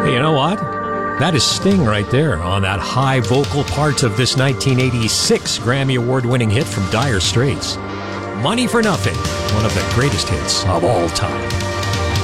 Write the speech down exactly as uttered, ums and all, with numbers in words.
Hey, you know what? That is Sting right there on that high vocal part of this nineteen eighty-six Grammy Award-winning hit from Dire Straits. Money for Nothing, one of the greatest hits of all time.